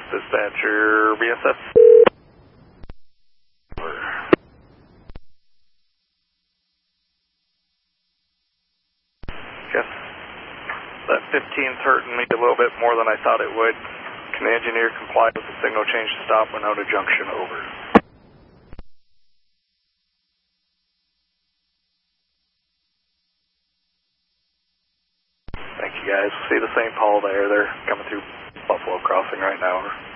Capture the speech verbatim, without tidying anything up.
Dispatcher, B S F. Yes. That fifteen's hurting me a little bit more than I thought it would. Can the engineer comply with the signal change to stop when out of junction? Over. Thank you guys. See the Saint Paul there. They're coming through Buffalo Crossing right now.